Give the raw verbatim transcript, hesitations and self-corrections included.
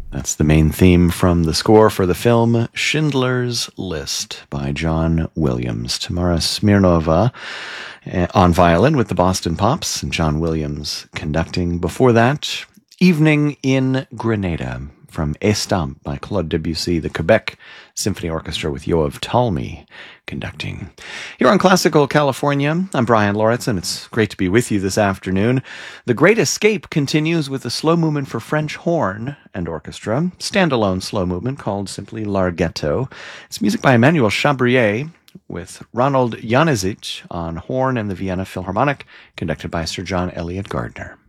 That's the main theme from the score for the film Schindler's List by John Williams. Tamara Smirnova uh, on violin with the Boston Pops, and John Williams conducting. Before that, Evening in Grenada from Estampe by Claude Debussy, the Quebec Symphony Orchestra with Yoav Talmy conducting. Here on Classical California, I'm Brian Loritz, and it's great to be with you this afternoon. The Great Escape continues with a slow movement for French horn and orchestra, standalone slow movement called simply Larghetto. It's music by Emmanuel Chabrier with Ronald Janezic on horn and the Vienna Philharmonic, conducted by Sir John Eliot Gardner.